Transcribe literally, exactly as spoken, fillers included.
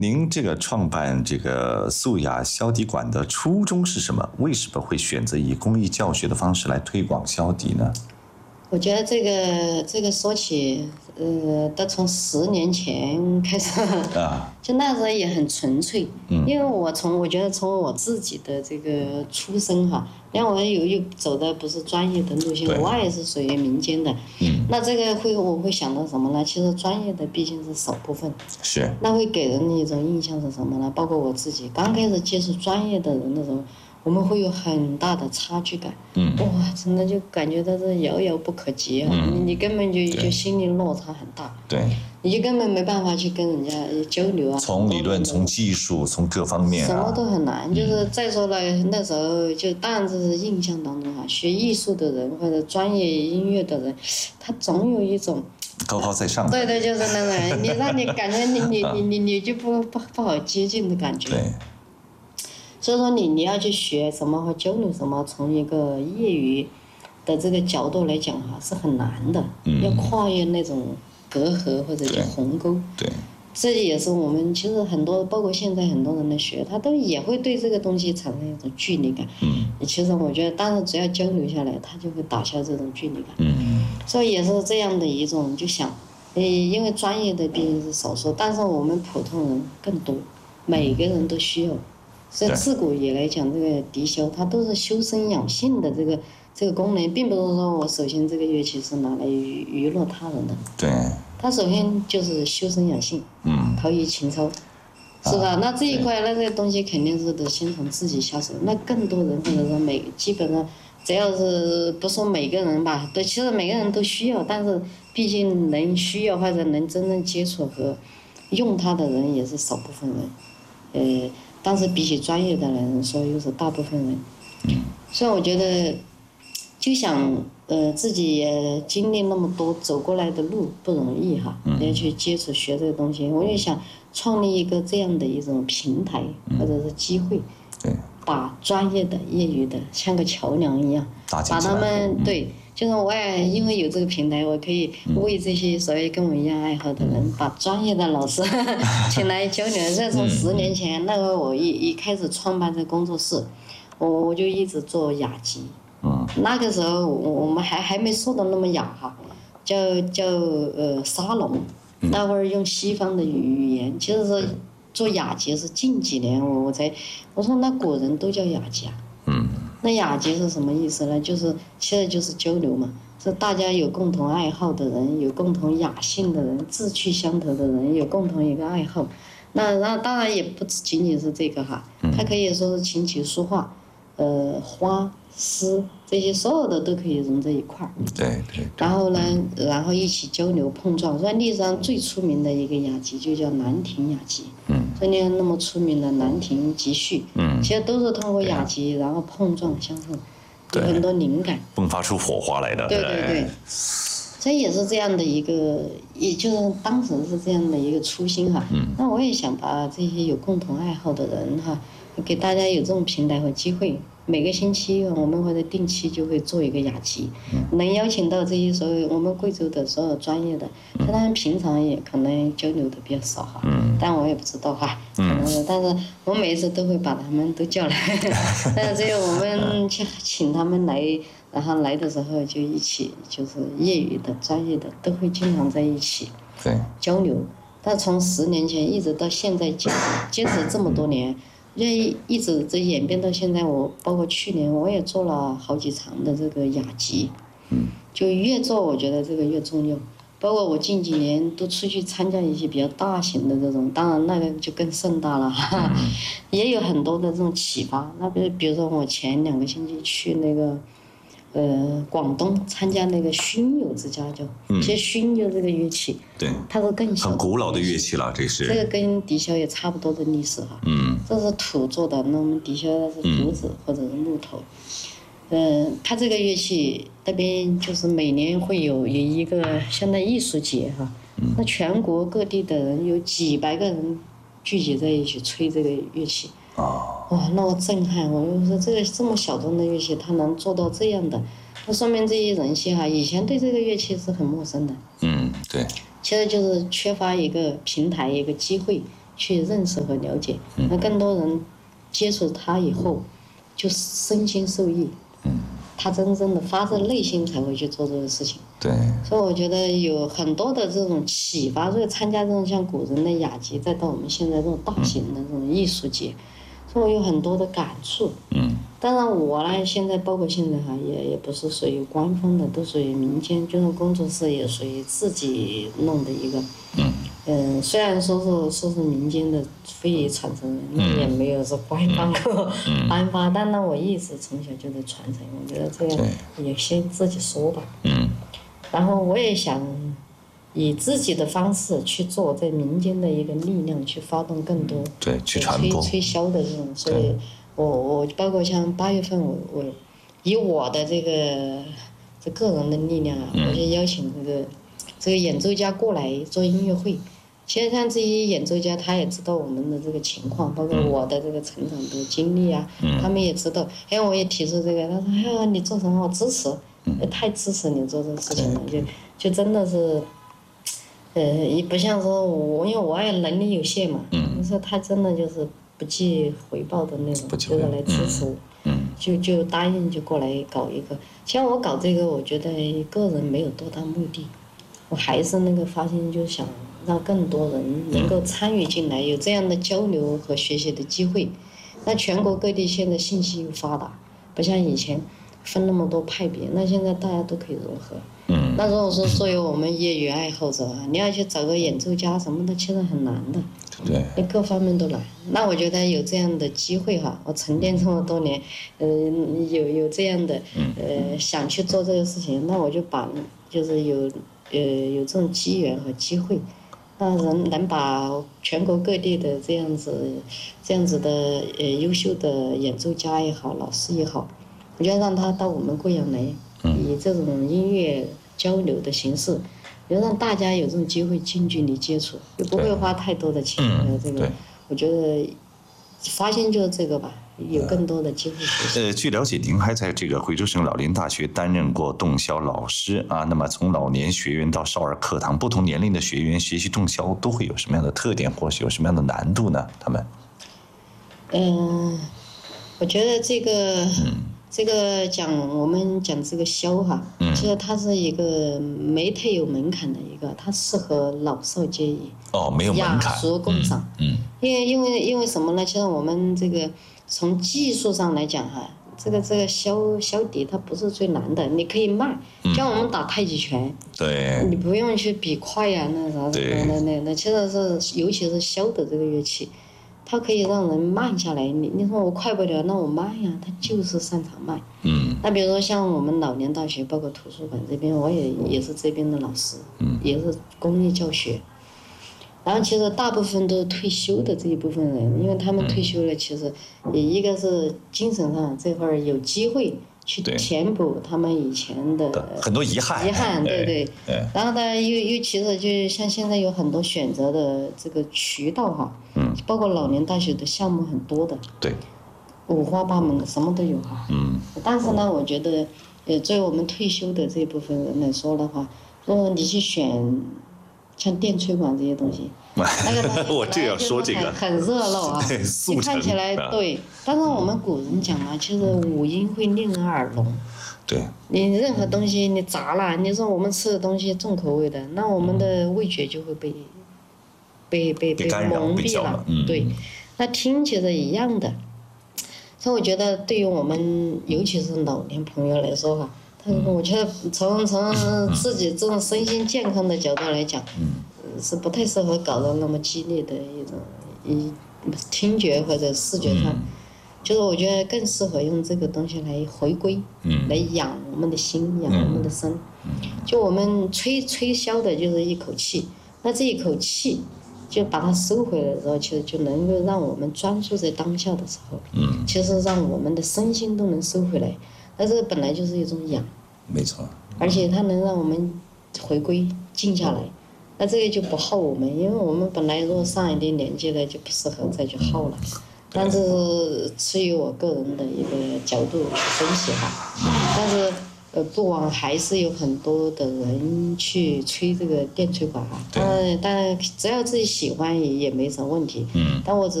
您这个创办这个素雅箫笛馆的初衷是什么？为什么会选择以公益教学的方式来推广箫笛呢？ 我觉得这个这个说起，呃，都从十年前开始，啊、就那时候也很纯粹，嗯、因为我从我觉得从我自己的这个出身哈，因为我有又走的不是专业的路线，我也是属于民间的，嗯、那这个会我会想到什么呢？其实专业的毕竟是少部分， 是， 那会给人的一种印象是什么呢？包括我自己刚开始接触专业的人的时候。我们会有很大的差距感，嗯、哇，真的就感觉到是遥遥不可及啊！嗯、你你根本就就心理落差很大， 对， 你就根本没办法去跟人家交流啊。 从理论、从技术、从各方面、啊， 什么都很难。嗯、就是再说了，那时候就当然这是印象当中啊，学艺术的人或者专业音乐的人，他总有一种高高在上的。 对对，就是那种，你让你感觉你你你你你就不不不好接近的感觉。 对。 所以说你你要去学什么和交流什么，从一个业余的这个角度来讲哈，是很难的，嗯、要跨越那种隔阂或者叫鸿沟。 对， 这也是我们其实很多，包括现在很多人来学，他都也会对这个东西产生一种距离感。嗯。其实我觉得，但是只要交流下来，他就会打消这种距离感。嗯。所以也是这样的一种，就想，呃，因为专业的毕竟是少数，但是我们普通人更多，每个人都需要。所以自古以来讲，这个笛箫它都是修身养性的这个这个功能，并不是说我首先这个乐器是拿来娱娱乐他人的。 对。 它首先就是修身养性，嗯，陶冶情操，是吧？啊、那这一块，那这个东西肯定是得先从自己下手。那更多人或者说每基本上，只要是不说每个人吧，对，其实每个人都需要，但是毕竟能需要或者能真正接触和用它的人也是少部分人，呃。但是比起专业的人说，又是大部分人，嗯、所以我觉得，就想呃自己也经历那么多走过来的路不容易哈，嗯、要去接触学这个东西，我就想创立一个这样的一种平台、嗯、或者是机会， 对， 把专业的、业余的像个桥梁一样，把他们、嗯、对。就是我也因为有这个平台，我可以为这些所谓跟我一样爱好的人，嗯、把专业的老师请来交流。这从十年前，嗯、那个我一一开始创办这工作室，我我就一直做雅集。嗯、那个时候我我们还还没说的那么雅哈，叫叫呃沙龙。嗯、那会儿用西方的语言，其实是做雅集是近几年我我才我说那古人都叫雅集啊。嗯。那雅集是什么意思呢？就是其实就是交流嘛，是大家有共同爱好的人，有共同雅兴的人，志趣相投的人，有共同一个爱好。那然后当然也不仅仅是这个哈，它可以说是琴棋书画，呃，花诗这些所有的都可以融在一块儿。 对对。 然后呢，然后一起交流碰撞。所以历史上最出名的一个雅集就叫兰亭雅集。嗯。所以你看那么出名的《兰亭集序》，嗯，其实都是通过雅集，然后碰撞相互，有很多灵感， 迸发出火花来的。 对对对，所以也是这样的一个，也就是当时是这样的一个初心哈。嗯。那我也想把这些有共同爱好的人哈，给大家有这种平台和机会。每个星期我们或者定期就会做一个雅集，嗯、能邀请到这些所有我们贵州的所有专业的，嗯、他们平常也可能交流的比较少哈，嗯、但我也不知道哈，可能是，但是我每次都会把他们都叫来，但是只有我们去请他们来，然后来的时候就一起，就是业余的、专业的都会经常在一起交流。但从十年前一直到现在坚持坚持这么多年。因为一直这演变到现在，我包括去年我也做了好几场的这个雅集，嗯，就越做我觉得这个越重要。包括我近几年都出去参加一些比较大型的这种，当然那个就更盛大了，哈哈，也有很多的这种启发。那比如比如说我前两个星期去那个。呃，广东参加那个埙友之家叫，嗯、其实埙友这个乐器， 对， 它是更小的很古老的乐器了，这是。 这个跟笛箫也差不多的历史哈。嗯。这是土做的，那我们笛箫是竹子、嗯、或者是木头。嗯、呃，它这个乐器那边就是每年会有有一个相当于艺术节哈，嗯、那全国各地的人有几百个人聚集在一起吹这个乐器。哦，哇，那我震撼！我就说这个这么小众的乐器，它能做到这样的，那说明这些人些哈，以前对这个乐器是很陌生的。 嗯，对。 其实就是缺乏一个平台，一个机会， 去认识和了解，那更多人接触它以后，就身心受益。 嗯， 他真正的发自内心才会去做这个事情。 对。 所以我觉得有很多的这种启发，所以参加这种像古人的雅集，再到我们现在这种大型的这种艺术节，所以我有很多的感触。 嗯。 当然我呢，现在包括现在哈，也也不是属于官方的，都属于民间，就是工作室也属于自己弄的一个。 嗯。 嗯，虽然说是说是民间的非遗传承人，那也没有说官方可颁发，但那我一直从小就在传承，我觉得这样也先自己说吧。 嗯。 然后我也想以自己的方式去做，在民间的一个力量去发动更多对去传播推推销的这种，所以我我包括像八月份我我以我的这个这个人的力量啊，我就邀请这个这个演奏家过来做音乐会。其实像这些演奏家，他也知道我们的这个情况，包括我的这个成长的经历啊，他们也知道。哎，我也提出这个，他说：“哎呀，你做什么？我支持。”太支持你做这个事情了，就就真的是，呃，也不像说我，因为我也能力有限嘛，嗯，说他真的就是不计回报的那种，就是来支持我， 嗯， 就就答应就过来搞一个。像我搞这个，我觉得个人没有多大目的，我还是那个发心，就想让更多人能够参与进来，有这样的交流和学习的机会。那全国各地现在信息又发达，不像以前。分那么多派别，那现在大家都可以融合。 嗯。 那如果说作为我们业余爱好者啊，你要去找个演奏家什么的，其实很难的。 对。 你各方面都难。那我觉得有这样的机会哈，我沉淀这么多年，呃，有有这样的呃想去做这个事情，那我就把就是有呃有这种机缘和机会，那人能把全国各地的这样子这样子的呃优秀的演奏家也好，老师也好。我觉得让他到我们贵阳来，以这种音乐交流的形式，也让大家有这种机会近距离接触，又不会花太多的钱。这个，我觉得发现就是这个吧，有更多的机会学习。 呃，据了解，您还在这个贵州省老年大学担任过洞箫老师啊。那么从老年学员到少儿课堂，不同年龄的学员学习洞箫都会有什么样的特点，或是有什么样的难度呢？他们？ 嗯、呃，我觉得这个。嗯这个讲我们讲这个箫哈，嗯、其实它是一个没太有门槛的一个，它适合老少皆宜。 哦，没有门槛。 雅俗共赏。嗯。因为因为因为什么呢？其实我们这个从技术上来讲哈，这个这个箫箫笛它不是最难的，你可以慢，像我们打太极拳， 对， 你不用去比快呀、啊，那啥那那那那，其实是尤其是箫的这个乐器。它可以让人慢下来，你你说我快不了，那我慢呀，它就是擅长慢。嗯。那比如说像我们老年大学，包括图书馆这边，我也也是这边的老师，嗯，也是公益教学。然后其实大部分都是退休的这一部分人，因为他们退休了，其实也一个是精神上这块有机会去填补他们以前的很多遗憾。 遗憾，对对。对。然后呢，又又其实就像现在有很多选择的这个渠道哈。嗯，包括老年大学的项目很多的， 对， 五花八门的，什么都有哈。嗯，但是呢，我觉得，呃，作为我们退休的这部分人来说的话，说你去选像电吹管这些东西，那个我就要说这个， 很热闹啊，你看起来对，但是我们古人讲啊，其实五音会令人耳聋。 对， 你任何东西你杂了，你说我们吃的东西重口味的，那我们的味觉就会被。被被被蒙蔽了， 嗯、 对，那听其实一样的，所以我觉得对于我们尤其是老年朋友来说哈，他我觉得从从自己这种身心健康的角度来讲，嗯、是不太适合搞得那么激烈的一种一听觉或者视觉上，嗯、就是我觉得更适合用这个东西来回归，嗯、来养我们的心，养我们的身，嗯、就我们吹吹箫的就是一口气，那这一口气。就把它收回来的时候，其实就能够让我们专注在当下的时候，嗯，其实让我们的身心都能收回来。但是本来就是一种养， 没错， 而且它能让我们回归静下来。那这个就不耗我们，因为我们本来如果上一定年纪的就不适合再去耗了。但是出于我个人的一个角度去分析哈，但是呃，不枉还是有很多的人去吹这个电吹管啊。当然，当然，只要自己喜欢也也没什么问题。 嗯。 但我只